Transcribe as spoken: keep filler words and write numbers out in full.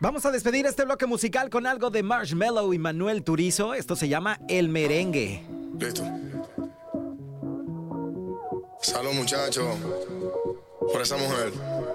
Vamos a despedir este bloque musical con algo de Marshmello y Manuel Turizo. Esto se llama El Merengue. Listo. Salud, muchachos, por esa mujer.